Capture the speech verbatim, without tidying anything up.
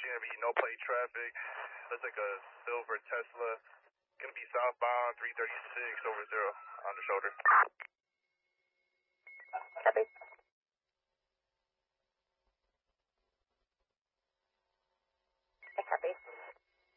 be no plate traffic. Looks like a silver Tesla. Gonna be southbound three thirty-six over zero on the shoulder. Copy. I copy.